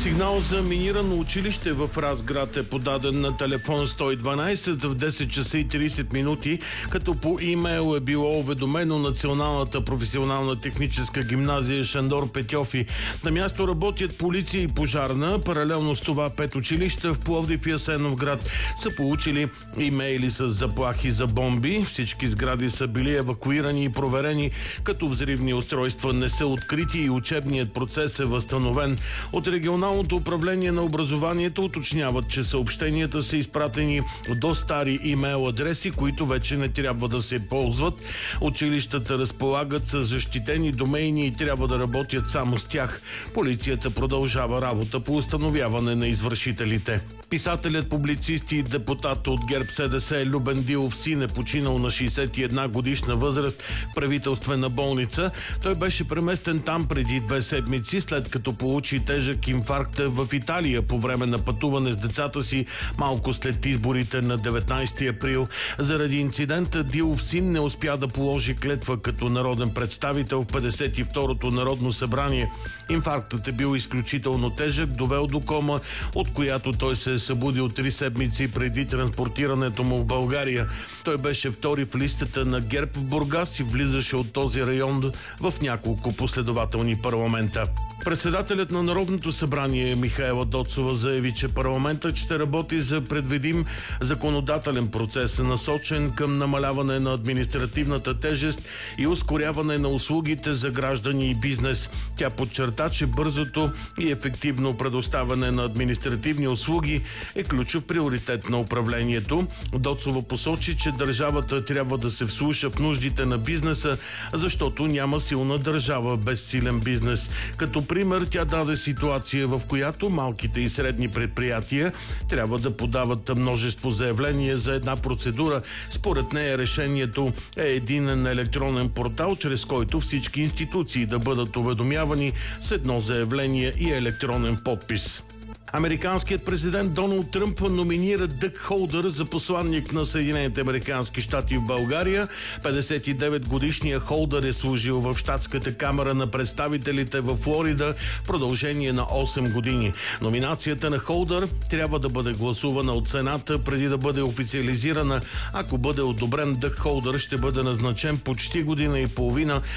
Сигнал за минирано училище в Разград е подаден на телефон 112 в 10 часа и 30 минути, като по имейл е било уведомено Националната професионална техническа гимназия Шандор Петьофи. На място работят полиция и пожарна. Паралелно с това 5 училища в Пловдив и Асеновград са получили имейли с заплахи за бомби. Всички сгради са били евакуирани и проверени, като взривни устройства не са открити и учебният процес е възстановен. От Регионалното управление на образованието уточняват, че съобщенията са изпратени до стари имейл адреси, които вече не трябва да се ползват. Училищата разполагат с защитени домейни и трябва да работят само с тях. Полицията продължава работа по установяване на извършителите. Писателят, публицист и депутат от ГЕРБ-СДС Любен Дилов син е починал на 61 годишна възраст в правителствена болница. Той беше преместен там преди 2 седмици, след като получи тежък инфаркт в Италия по време на пътуване с децата си малко след изборите на 19 април. Заради инцидента Дилов син не успя да положи клетва като народен представител в 52-то Народно събрание. Инфарктът е бил изключително тежък, довел до кома, от която той се е събудил 3 седмици преди транспортирането му в България. Той беше втори в листата на ГЕРБ в Бургас и влизаше от този район в няколко последователни парламента. Председателят на Народното събрание Михаела Доцова заяви, че парламентът ще работи за предвидим законодателен процес, насочен към намаляване на административната тежест и ускоряване на услугите за граждани и бизнес. Тя подчерта, че бързото и ефективно предоставяне на административни услуги е ключов приоритет на управлението. Доцова посочи, че държавата трябва да се вслуша в нуждите на бизнеса, защото няма силна държава без силен бизнес. Като пример тя даде ситуация, в която малките и средни предприятия трябва да подават множество заявления за една процедура. Според нея решението е единен електронен портал, чрез който всички институции да бъдат уведомявани с едно заявление и електронен подпис. Американският президент Доналд Тръмп номинира Дъг Холдър за посланник на Съединените американски щати в България. 59-годишният Холдър е служил в щатската камара на представителите в Флорида в продължение на 8 години. Номинацията на Холдър трябва да бъде гласувана от Сената преди да бъде официализирана. Ако бъде одобрен, Дъг Холдър ще бъде назначен почти година и половина